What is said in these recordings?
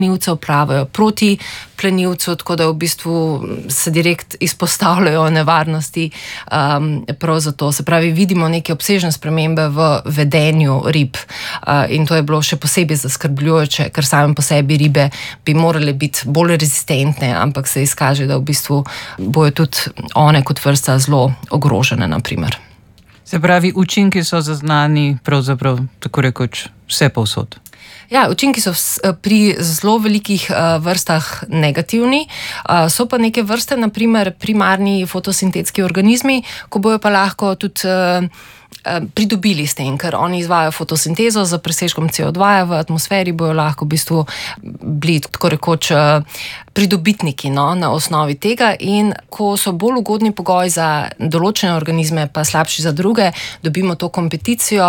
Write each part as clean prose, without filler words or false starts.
plenilcev plavajo proti plenilcu, tako da v bistvu se direkt izpostavljajo nevarnosti prav zato. Se pravi, vidimo neke obsežne spremembe v vedenju rib in to je bilo še posebej zaskrbljujoče, ker same po sebi ribe bi morale biti bolj rezistentne, ampak se izkaže, da v bistvu bojo tudi one kot vrsta zelo ogrožene, naprimer. Se pravi, učinki so zaznani pravzaprav tako rekoč vse povsod. Ja, učinki so pri zelo velikih vrstah negativni, so pa neke vrste, naprimer primarni fotosintetski organizmi, ko bojo pa lahko tudi pridobili s tem, ker oni izvajajo fotosintezo z presežkom CO2 v atmosferi, bojo lahko v bistvu bili tako rekoč pridobitniki na osnovi tega, in ko so bolj ugodni pogoji za določene organizme, pa slabši za druge, dobimo to kompeticijo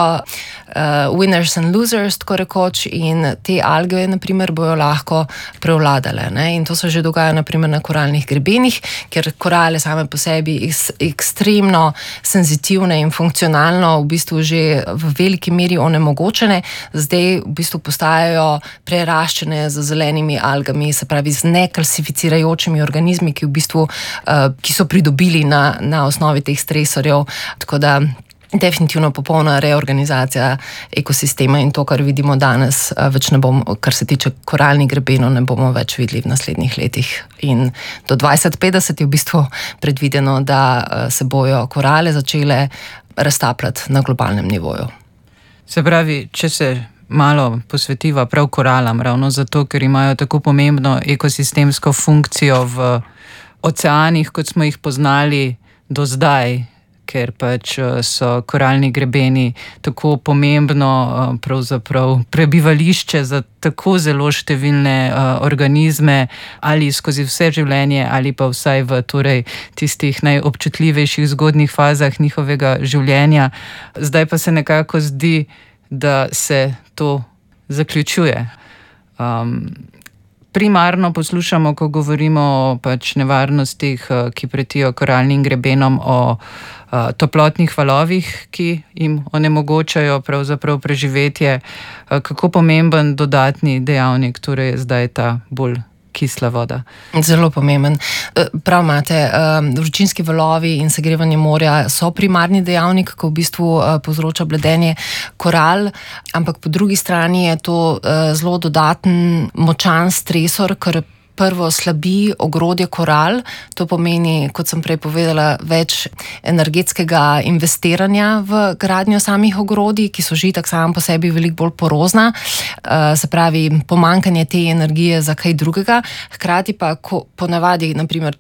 winners and losers, tako rekoč, in te alge, naprimer, bojo lahko prevladale. In to se že dogaja, naprimer, na koralnih grebenih, ker korale same po sebi ekstremno senzitivne in funkcionalno v bistvu že v veliki meri onemogočene, zdaj v bistvu postajajo preraščene z zelenimi algami, se pravi z nekalsificirajočimi organizmi, ki v bistvu ki so pridobili na osnovi teh stresorjev, tako da definitivno popolna reorganizacija ekosistema, in to, kar vidimo danes, več ne bomo, kar se tiče koralnih grebenov, ne bomo več videli v naslednjih letih. In do 2050 je v bistvu predvideno, da se bojo korale začele raztapljati na globalnem nivoju. Se pravi, če se malo posvetiva prav koralam, ravno zato, ker imajo tako pomembno ekosistemsko funkcijo v oceanih, kot smo jih poznali do zdaj, ker pač so koralni grebeni tako pomembno pravzaprav prebivališče za tako zelo številne organizme, ali skozi vse življenje, ali pa vsaj v tistih najobčutljivejših zgodnjih fazah njihovega življenja. Zdaj pa se nekako zdi, da se to zaključuje. Primarno poslušamo, ko govorimo o pač nevarnostih, ki pretijo koralnim grebenom, o toplotnih valovih, ki jim onemogočajo pravzaprav preživetje. Kako pomemben dodatni dejavnik torej je zdaj ta bolj kisla voda? Zelo pomemben. Prav imate, vročinski valovi in segrevanje morja so primarni dejavnik, ko v bistvu povzroča bledenje koral, ampak po drugi strani je to zelo dodaten, močan stresor, ker prvo slabi ogrodje koral, to pomeni, kot sem prej povedala, več energetskega investiranja v gradnjo samih ogrodij, ki so že tako samo po sebi veliko bolj porozna, se pravi pomanjkanje te energije za kaj drugega, hkrati pa ponavadi, naprimer,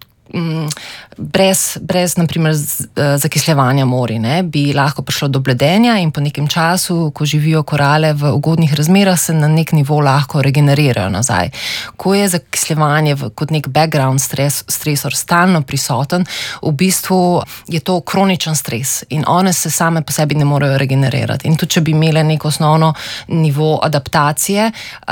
brez naprimer zakisljevanja morja, bi lahko prišlo do bledenja, in po nekem času, ko živijo korale v ugodnih razmerah, se na nek nivo lahko regenerirajo nazaj. Ko je zakisljevanje kot nek background stresor stalno prisoten, v bistvu je to kroničen stres in one se same po sebi ne morejo regenerirati. In tudi, če bi imele neko osnovno nivo adaptacije,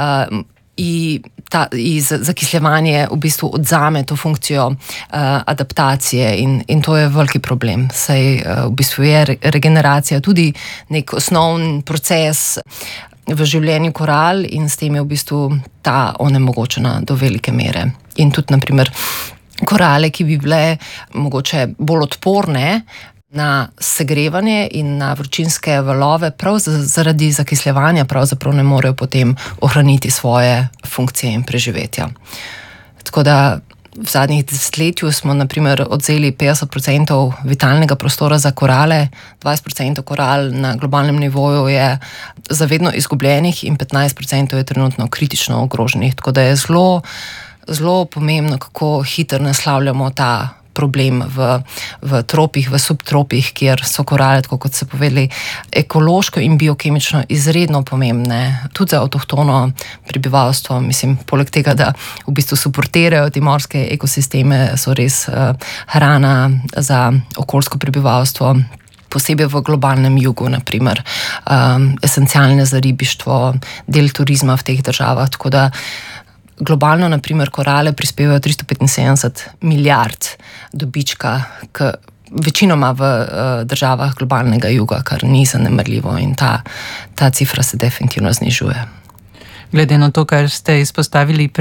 zakisljevanje v bistvu odzame to funkcijo adaptacije, in to je veliki problem. Saj v bistvu je regeneracija tudi nek osnovni proces v življenju koral, in s tem je v bistvu ta onemogočena do velike mere. In tudi, naprimer, korale, ki bi bile mogoče bolj odporne na segrevanje in na vročinske valove, prav zaradi zakisljevanja pravzaprav ne morejo potem ohraniti svoje funkcije in preživetja. Tako da v zadnjih desetletju smo naprimer odzeli 50% vitalnega prostora za korale, 20% koral na globalnem nivoju je zavedno izgubljenih in 15% je trenutno kritično ogroženih. Tako da je zelo, zelo pomembno, kako hitro naslavljamo ta problem v tropih, v subtropih, kjer so korale, tako kot ste povedali, ekološko in biokemično izredno pomembne, tudi za avtohtono prebivalstvo. Mislim, poleg tega, da v bistvu suportirajo te morske ekosisteme, so res hrana za okoljsko prebivalstvo, posebej v globalnem jugu, naprimer, esencialne za ribištvo, del turizma v teh državah, tako da globalno, naprimer, korale prispevajo 375 milijard dobička, večinoma v državah globalnega juga, kar ni zanemarljivo, in ta cifra se definitivno znižuje. glede na to, kar ste izpostavili